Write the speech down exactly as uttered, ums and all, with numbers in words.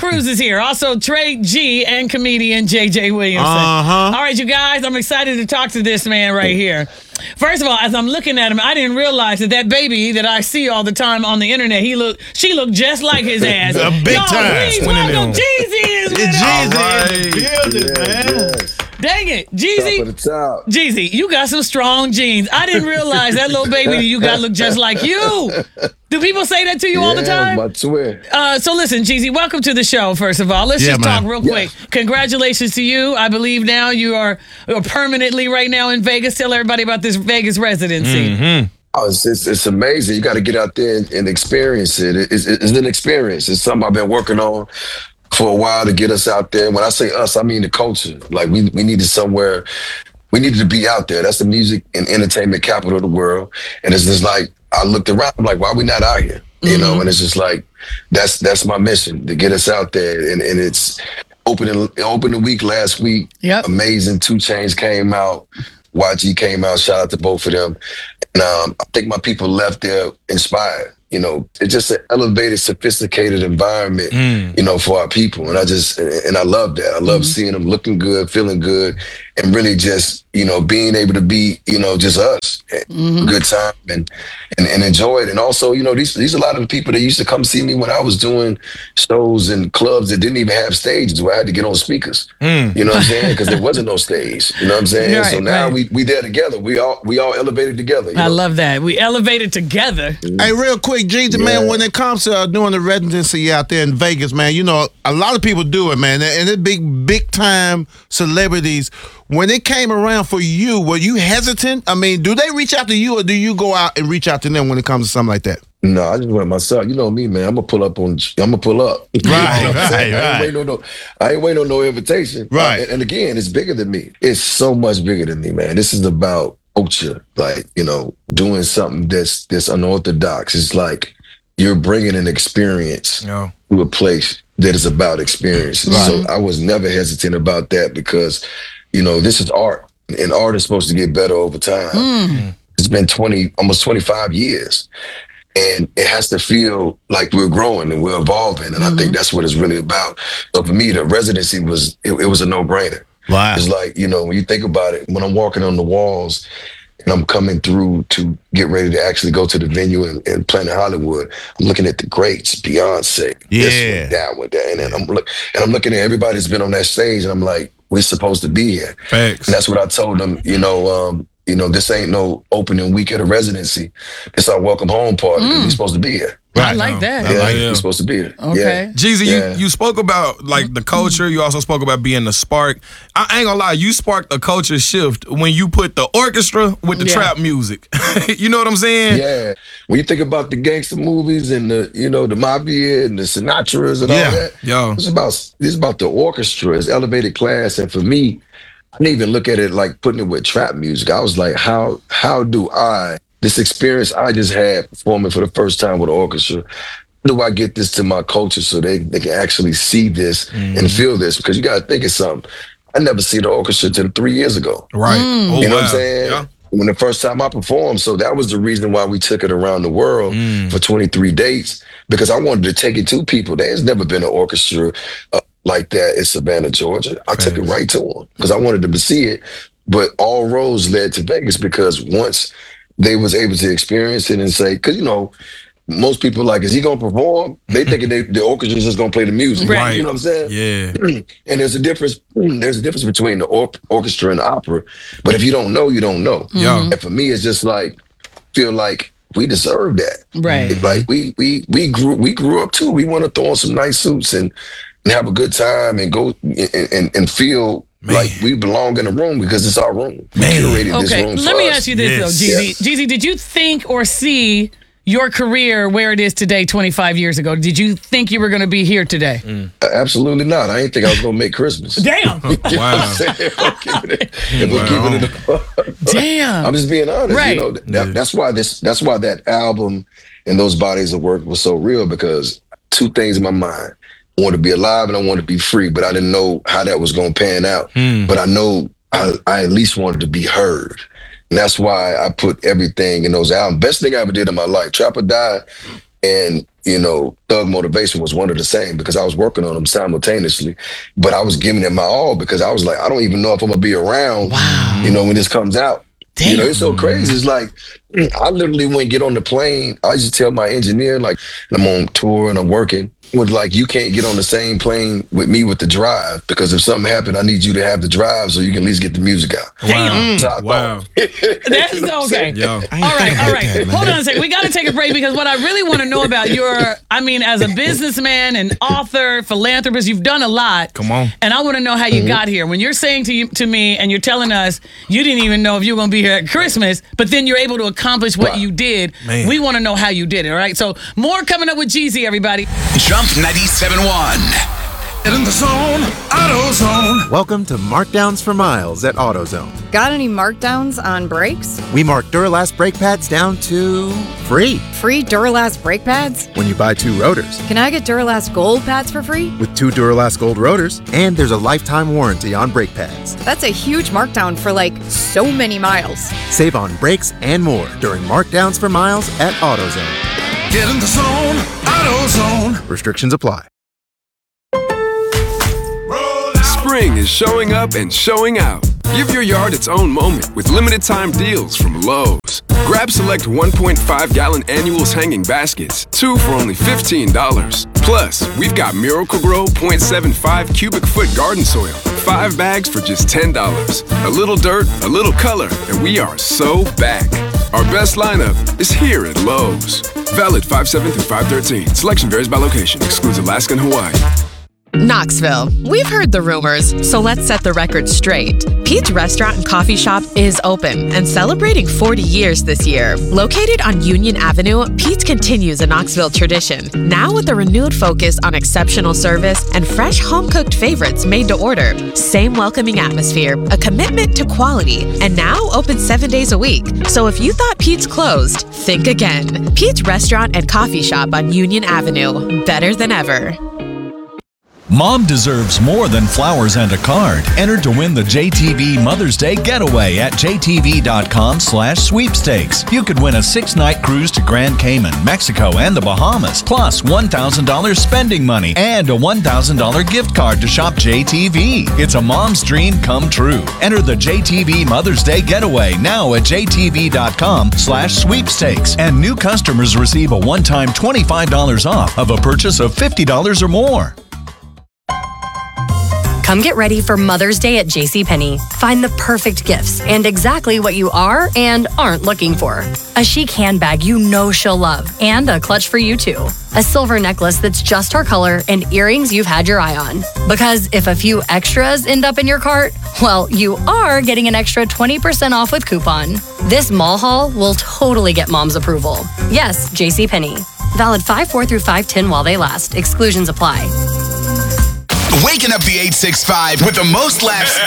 Cruz is here. Also, Trey G and comedian J J Williamson. Uh-huh. All right, you guys, I'm excited to talk to this man right here. First of all, as I'm looking at him, I didn't realize that that baby that I see all the time on the internet, he look, she looked just like his ass. A big Y'all, time. please welcome Jeezy is with us. Jeezy in the building, man. Yes. Dang it, Top of Jeezy. the top. Jeezy, you got some strong genes. I didn't realize that little baby that you got looked just like you. Do people say that to you all the Yeah, time? my twin. Uh, so listen, Jeezy, welcome to the show, first of all. Let's Yeah, just man. talk real quick. Yeah. Congratulations to you. I believe now you are are permanently right now in Vegas. Tell everybody about this Vegas residency. Mm-hmm. Oh, it's, it's, it's amazing. You got to get out there and, and experience it. It's, it's an experience. It's something I've been working on for a while to get us out there. When I say us, I mean the culture. Like we we needed somewhere, we needed to be out there. That's the music and entertainment capital of the world. And it's just like, I looked around, I'm like, why are we not out here? You Mm-hmm. know, and it's just like, that's that's my mission, to get us out there. And, and it's opening open the week last week. Yep. Amazing. Two Chainz came out. Y G came out. Shout out to both of them. And um, I think my people left there inspired. You know, it's just an elevated, sophisticated environment, Mm. you know, for our people. And I just, and I love that. I love Mm-hmm. seeing them looking good, feeling good, and really just, you know, being able to be, you know, just us. Mm-hmm. Good time and, and and enjoy it. And also, you know, these these are a lot of the people that used to come see me when I was doing shows in clubs that didn't even have stages where I had to get on speakers. Mm. You know what I'm saying? Because there wasn't no stage. You know what I'm saying? Right, so now right. we we there together. We all we all elevated together. you I know? love that. We elevated together. Hey, real quick, Jeezy, man, Yeah. when it comes to uh, doing the residency out there in Vegas, man, you know, a lot of people do it, man. And it's big, big time celebrities. When it came around for you, were you hesitant? I mean, do they reach out to you or do you go out and reach out to them when it comes to something like that? No, I just went myself. You know me, man. I'm gonna pull up on. I'm gonna pull up. You know Right, what I'm saying? right, I ain't right. waiting on no. I ain't waiting on no invitation. Right. And, and again, it's bigger than me. It's so much bigger than me, man. This is about culture. Like, you know, doing something that's that's unorthodox. It's like you're bringing an experience No. to a place that is about experiences. Right. So I was never hesitant about that because, you know, this is art, and art is supposed to get better over time. Mm. It's been twenty, almost twenty-five years. And it has to feel like we're growing and we're evolving. And I think that's what it's really about. So for me, the residency was, it, it was a no-brainer. Wow. It's like, you know, when you think about it, when I'm walking on the walls and I'm coming through to get ready to actually go to the venue in, in Planet Hollywood, I'm looking at the greats, Beyonce, Yeah. this one, that one, that, and then I'm look, and I'm looking at everybody that's been on that stage, and I'm like, we're supposed to be here. Facts. And that's what I told them, you know, um, you know, this ain't no opening week at a residency. It's our welcome home party. Mm. We're supposed to be here. I like that. I Yeah, like it. we're supposed to be here. Okay. Yeah. Jeezy, Yeah. you, you spoke about like the culture. You also spoke about being the spark. I ain't gonna lie, you sparked a culture shift when you put the orchestra with the Yeah. trap music. You know what I'm saying? Yeah. When you think about the gangster movies and the, you know, the mafia and the Sinatras and Yeah. all that, Yo. it's about it's about the orchestra. It's elevated class. And for me, I didn't even look at it like putting it with trap music. I was like, how how do I, this experience I just had performing for the first time with an orchestra, how do I get this to my culture so they, they can actually see this and feel this? Because you got to think of something. I never seen the orchestra till three years ago. Right. Oh, You know wow. what I'm saying? Yeah. When the first time I performed, so that was the reason why we took it around the world Mm. for twenty-three dates, because I wanted to take it to people. There's never been an orchestra uh, like that in Savannah, Georgia. I took it right to them because I wanted them to see it. But all roads led to Vegas because once they was able to experience it and say, because, you know, most people like, is he going to perform? They thinking they, the orchestra is just going to play the music. Right. You know what I'm saying? Yeah. And there's a difference. There's a difference between the or- orchestra and the opera. But if you don't know, you don't know. Yo. And for me, it's just like feel like we deserve that. Right. It's like we we we grew we grew up too. We want to throw on some nice suits and, and have a good time and go and and, and feel Man. like we belong in the room because it's our room. We Man. curated this Okay, room for let me us. ask you this Yes. though, Jeezy. Yes. Jeezy, did you think or see your career where it is today twenty-five years ago? Did you think you were going to be here today? Uh, Absolutely not. I didn't think I was gonna make Christmas. Damn. You know what Wow. I'm saying? If I'm keeping it, if I'm keeping it above. Damn. I'm just being honest. Right. You know, that, that's why this. That's why that album and those bodies of work was so real, because two things in my mind: I want to be alive and I want to be free. But I didn't know how that was going to pan out. Hmm. But I know I, I at least wanted to be heard, and that's why I put everything in those albums. Best thing I ever did in my life. Trap or Die and you know, Thug Motivation was one of the same because I was working on them simultaneously, but I was giving it my all because I was like, I don't even know if I'm gonna be around, Wow. you know, when this comes out. Damn. You know, it's so crazy. It's like, I literally wouldn't get on the plane. I just tell my engineer, like, I'm on tour and I'm working. With like, you can't get on the same plane with me with the drive because if something happened, I need you to have the drive so you can at least get the music out. Damn. So I Wow. thought- That's okay. Yo. All right, all right. Hold on a second. We got to take a break because what I really want to know about your, I mean, as a businessman and author, philanthropist, you've done a lot. Come on. And I want to know how you got here. When you're saying to you, to me, and you're telling us you didn't even know if you were going to be here at Christmas, but then you're able to accomplish what Wow. you did. Man. We want to know how you did it. All right. So more coming up with Jeezy, everybody. Jump ninety-seven point one. In the zone, AutoZone. Welcome to Markdowns for Miles at AutoZone. Got any markdowns on brakes? We mark Duralast brake pads down to free Free Duralast brake pads? when you buy two rotors. Can I get Duralast Gold pads for free? With two Duralast Gold rotors, and there's a lifetime warranty on brake pads. That's a huge markdown for like so many miles. Save on brakes and more during Markdowns for Miles at AutoZone. Get in the zone, AutoZone. Restrictions apply. Spring is showing up and showing out. Give your yard its own moment with limited time deals from Lowe's. Grab select one point five gallon annuals hanging baskets, two for only fifteen dollars. Plus, we've got Miracle-Gro zero point seven five cubic foot garden soil, five bags for just ten dollars. A little dirt, a little color, and we are so back. Our best lineup is here at Lowe's. Valid five seven through five thirteen. Selection varies by location. Excludes Alaska and Hawaii. Knoxville. We've heard the rumors, so let's set the record straight. Pete's Restaurant and Coffee Shop is open and celebrating forty years this year. Located on Union Avenue, Pete's continues a Knoxville tradition, now with a renewed focus on exceptional service and fresh home-cooked favorites made to order. Same welcoming atmosphere, a commitment to quality, and now open seven days a week. So if you thought Pete's closed, think again. Pete's Restaurant and Coffee Shop on Union Avenue. Better than ever. Mom deserves more than flowers and a card. Enter to win the J T V Mother's Day Getaway at J T V dot com slash sweepstakes. You could win a six-night cruise to Grand Cayman, Mexico, and the Bahamas, plus one thousand dollars spending money and a one thousand dollars gift card to shop J T V. It's a mom's dream come true. Enter the J T V Mother's Day Getaway now at J T V dot com slash sweepstakes. And new customers receive a one-time twenty-five dollars off of a purchase of fifty dollars or more. Come get ready for Mother's Day at JCPenney. Find the perfect gifts and exactly what you are and aren't looking for. A chic handbag you know she'll love and a clutch for you too. A silver necklace that's just her color and earrings you've had your eye on. Because if a few extras end up in your cart, well, you are getting an extra twenty percent off with coupon. This mall haul will totally get mom's approval. Yes, JCPenney. Valid five four through five ten while they last. Exclusions apply. Waking up the eight six five with the most laughs